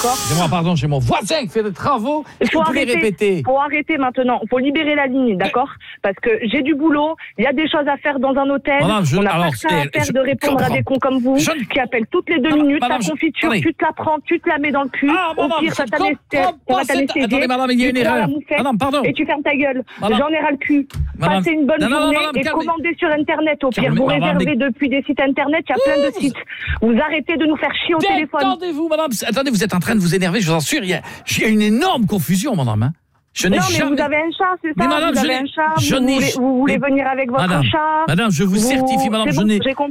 d'accord? Excusez-moi, pardon, j'ai mon voisin qui fait des travaux. Est-ce que vous pouvez répéter? Faut arrêter maintenant. Faut libérer la ligne, d'accord? Parce que j'ai du boulot, il y a des choses à faire dans un hôtel. Madame, on n'a pas que ça à faire de répondre à des cons comme vous qui appellent toutes les 2 minutes. Ta confiture, tu te la prends, tu te la mets dans le cul. Au pire, ça va t'anesthésier. Attendez, madame, il y a une erreur. Madame, pardon. Et tu fermes ta gueule. J'en ai ras le cul. Passez une bonne journée et commandez sur Internet. Au pire, vous réservez depuis des sites Internet, il y a plein de sites. Vous arrêtez de nous faire chier au téléphone. Attendez-vous, madame. Attendez, vous êtes en train de vous énerver, je vous en assure. Il y a une énorme confusion, madame. Hein. Non, mais vous avez un chat, c'est ça? Madame, vous avez un chat, vous voulez venir avec votre chat? Madame, je vous certifie, madame, j'ai compris.